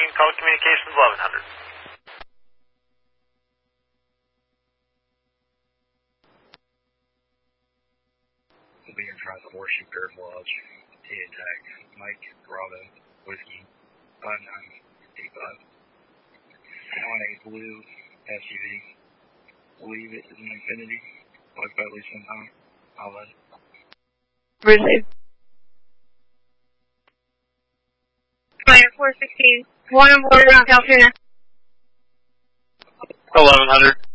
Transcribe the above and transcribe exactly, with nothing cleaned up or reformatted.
sixteen, call communications eleven hundred. Being trying to Horseshoe Curve Lodge. T attack. Mike, Bravo, Whiskey, five nine eight five. On a blue S U V. Believe it is an Infinity. Like at least one time. I'll let it. Received. four sixteen. One on board around California. eleven hundred.